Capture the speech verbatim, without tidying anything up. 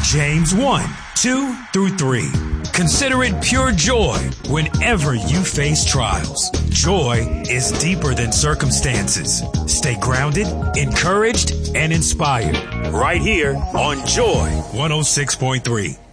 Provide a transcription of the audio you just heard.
James one, two through three. Consider it pure joy whenever you face trials. Joy is deeper than circumstances. Stay grounded, encouraged, and inspired. Right here on Joy one oh six point three.